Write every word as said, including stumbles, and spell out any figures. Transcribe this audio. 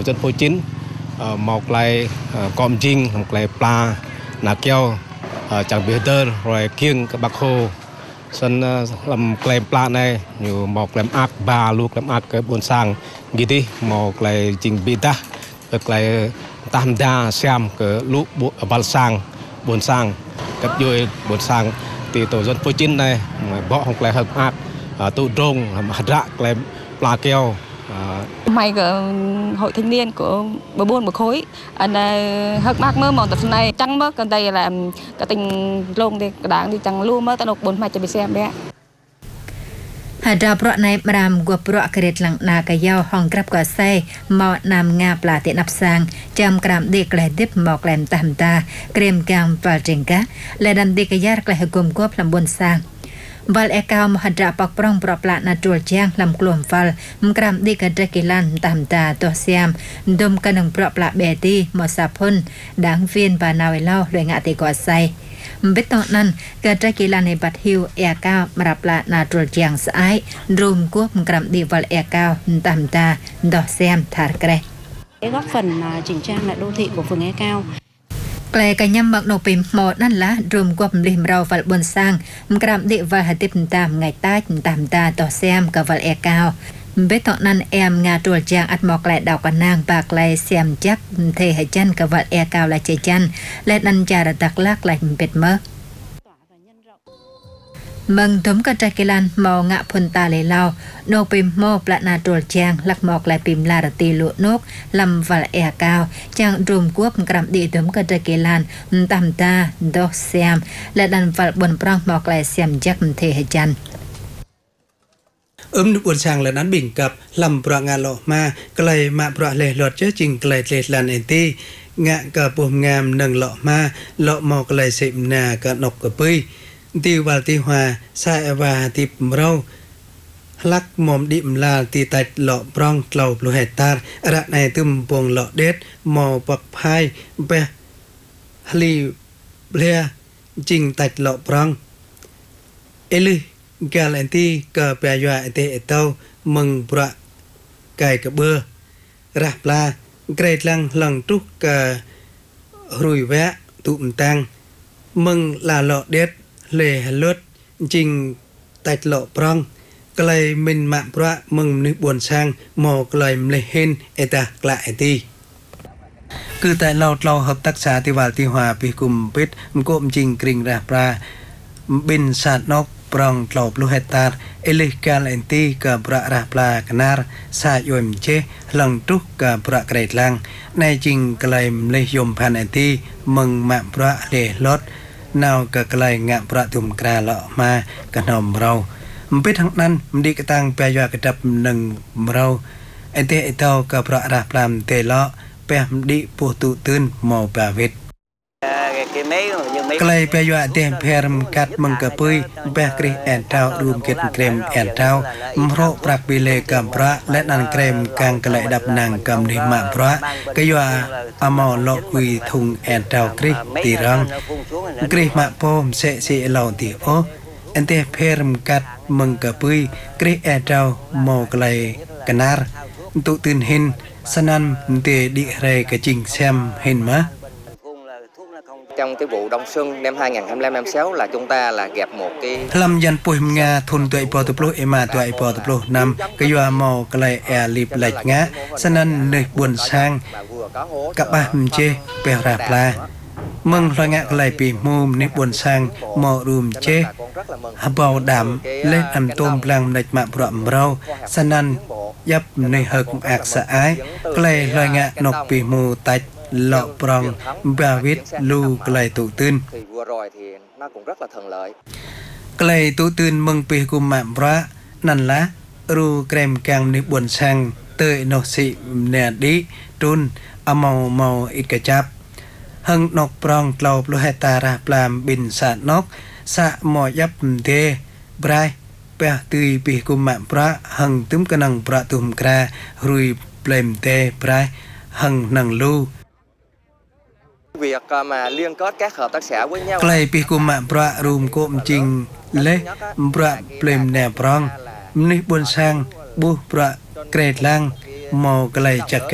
dân phôi chín một lại com jing một lại pla nà keo chẳng biết đơn rồi kiêng các bác hồ sân làm claim pla này nhiều một làm ác ba lúc làm ác cái buôn sang gì đi một lại trình bị ta được lại tam đa xem cái lúc buôn sang buôn sang cấp dưới buôn sang thì tổ dân phôi chín này bỏ không lại hợp ác tụ rong hạt rạ claim pla keo may cái hội thanh niên của bờ buôn bờ khối anh hất mát mơ mòn tập này trắng mơ còn đây là cái tình lông thì đáng đi chẳng luôn mơ tao đọc bốn mai cho bị xem đấy. Hạt rau bọ này làm gộp bọ kẹt lặng nà cái dao hòng grab quả xe mò nằm ngà plà tiện áp sang chăm gram đi cái tiếp mọc làm tạm ta kem cam và trứng cá lại đâm đi cái giá lại gồm góp làm buôn sang Val e cao một hạt rau bọc prong bọ plạ nà trôi trang làm clom phal gram đi cái trái kỳ lan tạm ta to xem đom cái nòng bọ plạ bè ti một sạp phun đáng viên và nào lau loại ngạ thì quả say biết tọt nan cái trái kỳ lan này bát hiu e cao mà plạ nà trôi trang sải rùm cuốc gram đi val e cao tạm ta đo xem thả cái góp phần chỉnh trang lại đô thị của phường E Cao. Cái cái nhâm bậc nộp pin mộtนั่นละรวมกับลิมเราฝัลบนสร้างมันกระดิวัลหัดติดตามไงใต้ตามตาต่อแซมกับวัลเอกาวเบตอนนั้นแอมงาตัวจางอัดหมอกแหลดาวกันนางปากไหลเสียมจักเทให้จันกับวัลเอกาวและเจจันและนันจารตักลักไหลเป็ดเมื่อมึงถมกระจายกิลันมองะพนตาเลยเล่าโนปิมโมปละนาตัวจางลักหมอกไหลปิมลาดตีลุนกลำวัลเอกาวจางรวมกวบกระดีถมกระจายกิลันตามตาดอกเสียมและดันวัลบนปรองหมอกไหลเสียมจักเทให้จันเอิมนุบวนช่างและนั้นบิ่งกับลำประงานหล่อมาไกลมาประเลหลอดเจ้าจริงไกลเลลันเอนตี้งะกับปุ่มงามหนึ่งหล่อมาหล่อหมอกไกลสิบนากับนกกับปุ้ยตีวาตีหัวสายวาตีเราลักมอมดิมลาตีตัดหล่อปรองเกลาปลุเหตาระในตึมปวงหล่อเด็ดมอปักพายเปฮลีเลียจริงตัดหล่อปรองเอลิกาลันตีกับเปียว่าเตเต้ามึงประไก่กับเบือรักปลาเกรดลังหลังทุกกะรุยแวะตุ่มตังมึงลาหล่อเด็ดเลหลุดจริงตัดหล่อปรองกลายมินมะพระมึงนึกบวนช่างหมอกลายเลเห็นเอตากละเอตีคือแต่เราเราหับตักษาติวาติหาปีกุมปิดมโกมจริงกริ่งราปลาบินสัตนกปรองหลบลูเฮตาเอลิกาลเอนตีกับประราปลากนาร์สายยมเชหลังทุกกับประเกรดลังในจริงกลายเลยยมพันเอนตีมึงมะพระเลลดนาวกะไกลงะประตุมกราเลาะมากะนอมเรามันเป็นทั้งนั้นมันดีกระตังแปลว่ากระดับหนึ่งเราไอเตไอเต้ากับพระราพรามเตเลาะแปลมันดีปูตุตื่นหมอปาวิทไกลแปลว่าเตเพรมกัดมังกะปุยแปลกรีแอนเต้ารวมเกตเกรมแอนเต้ามโรปรักบิเลกับพระและนันเกรมกางกะไลดับนางกำนิมาพระก็ว่าอมอลอกุยทุงแอนเต้ากรีตีรังกรีมาโปมเสสีเหล่าตีโออันเตเพรมกัดมังกะปุยกรีแอนเต้าโมกไลกนาร์ตุตื่นเห็นสนันเตดิเรกะจิงแซมเห็นมะ trong cái vụ đông xuân năm hai nghìn không trăm hai mươi lăm sáu là chúng ta là gặp một cái lâm dân bùi nga thôn tuổi bò tập lô ema tuổi bò tập lô năm cái doa mò cái lại e lip lệch ngã sân ăn nơi buồn sang các ba chê bèo rạp la mừng loài ngã cái lại bị mồm nơi buồn sang mò rùm chê bào đảm lên ăn tôm lăng lệch mạ bọm rau sân ăn dấp nơi hợp ạc xã ái cái lại loài ngã nọc bị mù tạch lọ prong ba vít lu cái tụ tư cái tụ tư mừng pi cùng mạm ra năn lá ru kem càng đi buồn sang tơi nọ xị nè đi trôn màu màu ít cả chắp hưng nọc prong lau lu heta ra làm bình sạt nóc xạ mò dấp thế brai pe tươi pi cùng mạm ra hưng túm cái năng ra tùm kra rui plem te brai hưng năng lu việc mà liên kết các hợp tác xã với nhau. Klei pi kum ma pra rum kom ching le pra plem ne prong ni bun sang bu pra kret lang mo klei chak